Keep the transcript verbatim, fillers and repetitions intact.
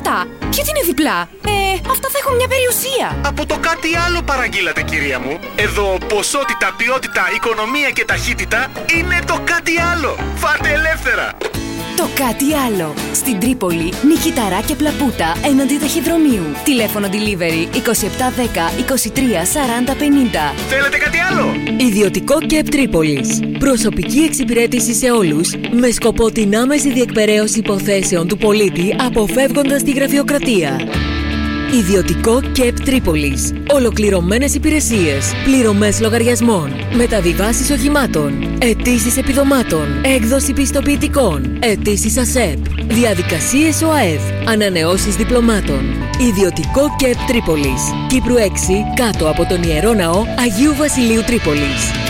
αυτά. Γιατί είναι διπλά? Ε, αυτά θα έχουν μια περιουσία. Από το κάτι άλλο παραγγείλατε, κυρία μου. Εδώ ποσότητα, ποιότητα, οικονομία και ταχύτητα είναι το κάτι άλλο. Φάτε ελεύθερα. Το κάτι άλλο. Στην Τρίπολη, Νικηταρά και Πλαπούτα έναντι ταχυδρομείου. Τηλέφωνο delivery είκοσι επτά δέκα είκοσι τρία σαράντα πενήντα. Θέλετε κάτι άλλο? Ιδιωτικό ΚΕΠ Τρίπολης. Προσωπική εξυπηρέτηση σε όλους με σκοπό την άμεση διεκπεραίωση υποθέσεων του πολίτη αποφεύγοντας τη γραφειοκρατία. Ιδιωτικό ΚΕΠ Τρίπολης. Ολοκληρωμένες υπηρεσίες, πληρωμές λογαριασμών, μεταβιβάσεις οχημάτων, αιτήσεις επιδομάτων, έκδοση πιστοποιητικών, αιτήσεις ΑΣΕΠ, διαδικασίες ΟΑΕΔ, ανανεώσεις διπλωμάτων. Ιδιωτικό ΚΕΠ Τρίπολης. Κύπρου έξι, κάτω από τον Ιερό Ναό Αγίου Βασιλείου Τρίπολης.